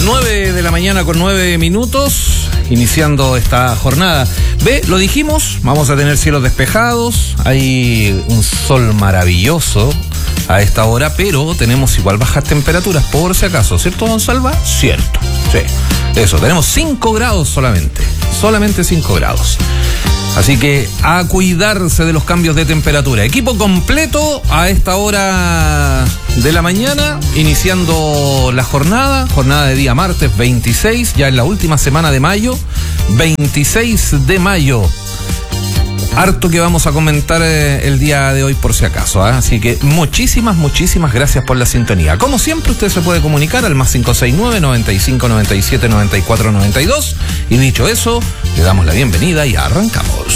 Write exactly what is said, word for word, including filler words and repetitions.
nueve de la mañana con nueve minutos, iniciando esta jornada. Ve, lo dijimos, vamos a tener cielos despejados, hay un sol maravilloso a esta hora, pero tenemos igual bajas temperaturas, por si acaso, ¿cierto, don Salva? Cierto, sí, eso, tenemos cinco grados solamente, solamente cinco grados. Así que a cuidarse de los cambios de temperatura. Equipo completo a esta hora de la mañana, iniciando la jornada, jornada de día martes veintiséis, ya en la última semana de mayo, veintiséis de mayo. Harto que vamos a comentar eh, el día de hoy por si acaso, ¿eh? Así que muchísimas, muchísimas gracias por la sintonía. Como siempre, usted se puede comunicar al más cinco seis nueve, noventa y cinco, noventa y siete, noventa y cuatro, noventa y dos. Y dicho eso, le damos la bienvenida y arrancamos.